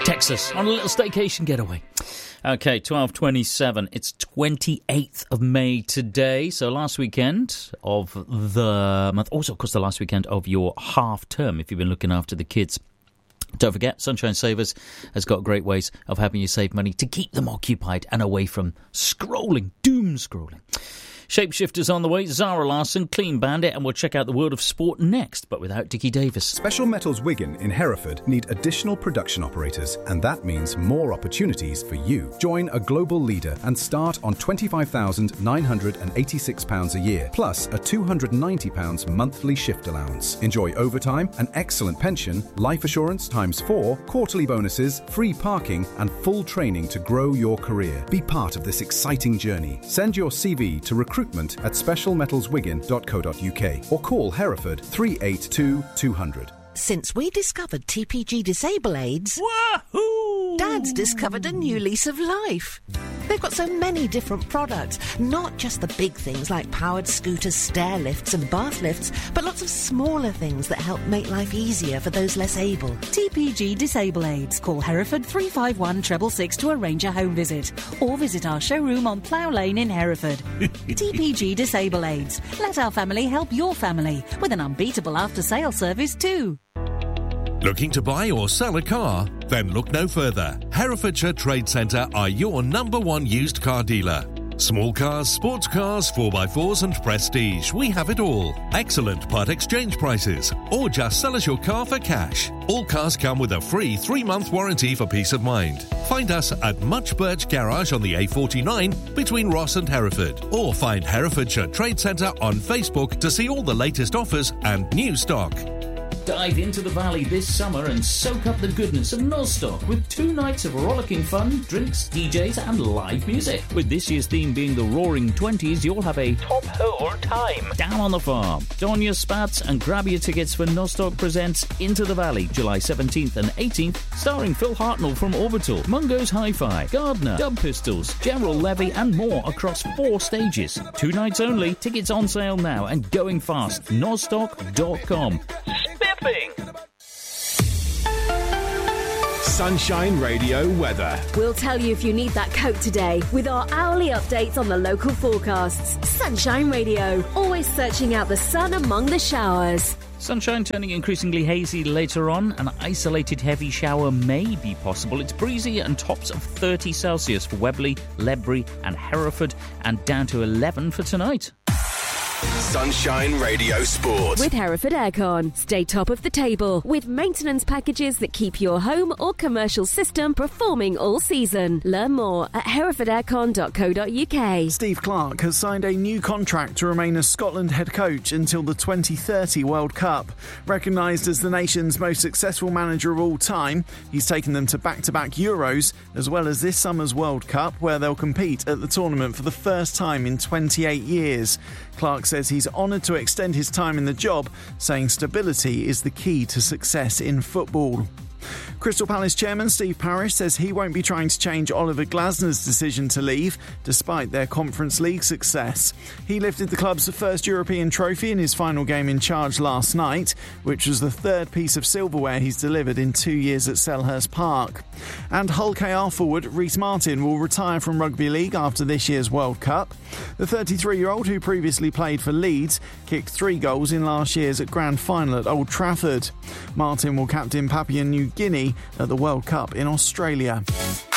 Texas on a little staycation getaway. Okay, 12:27. It's 28th of May today. So last weekend of the month. Also, of course, the last weekend of your half term, if you've been looking after the kids. Don't forget, Sunshine Savers has got great ways of helping you save money to keep them occupied and away from doom scrolling. Shapeshifters on the way, Zara Larsson, Clean Bandit, and we'll check out the world of sport next, but without Dickie Davis. Special Metals Wigan in Hereford need additional production operators, and that means more opportunities for you. Join a global leader and start on £25,986 a year, plus a £290 monthly shift allowance. Enjoy overtime, an excellent pension, life assurance ×4, quarterly bonuses, free parking, and full training to grow your career. Be part of this exciting journey. Send your CV to recruitment@specialmetalswigan.co.uk or call Hereford 382 200. Since we discovered TPG Disable Aids, Wahoo! Dad's discovered a new lease of life. They've got so many different products, not just the big things like powered scooters, stair lifts and bath lifts, but lots of smaller things that help make life easier for those less able. TPG Disable Aids. Call Hereford 351 666 to arrange a home visit, or visit our showroom on Plough Lane in Hereford. TPG Disable Aids. Let our family help your family with an unbeatable after-sale service too. Looking to buy or sell a car? Then look no further. Herefordshire Trade Centre are your #1 used car dealer. Small cars, sports cars, 4x4s and prestige. We have it all. Excellent part exchange prices. Or just sell us your car for cash. All cars come with a free 3-month warranty for peace of mind. Find us at Much Birch Garage on the A49 between Ross and Hereford. Or find Herefordshire Trade Centre on Facebook to see all the latest offers and new stock. Dive into the valley this summer and soak up the goodness of Nostock with 2 nights of rollicking fun, drinks, DJs and live music. With this year's theme being the Roaring Twenties, you'll have a top hole time down on the farm. Don your spats and grab your tickets for Nostock Presents Into the Valley, July 17th and 18th, starring Phil Hartnell from Orbital, Mungo's Hi-Fi, Gardner, Dub Pistols, General Levy and more across 4 stages. 2 nights only. Tickets on sale now and going fast. Nostock.com. Sunshine Radio weather. We'll tell you if you need that coat today with our hourly updates on the local forecasts. Sunshine Radio, always searching out the sun among the showers. Sunshine turning increasingly hazy later on. An isolated heavy shower may be possible. It's breezy and tops of 30 Celsius for Webley, Ledbury and Hereford, and down to 11 for tonight. Sunshine Radio Sport. With Hereford Aircon. Stay top of the table with maintenance packages that keep your home or commercial system performing all season. Learn more at herefordaircon.co.uk. Steve Clarke has signed a new contract to remain as Scotland head coach until the 2030 World Cup. Recognised as the nation's most successful manager of all time, he's taken them to back-to-back Euros, as well as this summer's World Cup, where they'll compete at the tournament for the first time in 28 years. Clarke says he's honoured to extend his time in the job, saying stability is the key to success in football. Crystal Palace chairman Steve Parish says he won't be trying to change Oliver Glasner's decision to leave, despite their Conference League success. He lifted the club's first European trophy in his final game in charge last night, which was the 3rd piece of silverware he's delivered in 2 years at Selhurst Park. And Hull KR forward Reece Martin will retire from rugby league after this year's World Cup. The 33-year-old, who previously played for Leeds, kicked 3 goals in last year's grand final at Old Trafford. Martin will captain Papua New Guinea at the World Cup in Australia.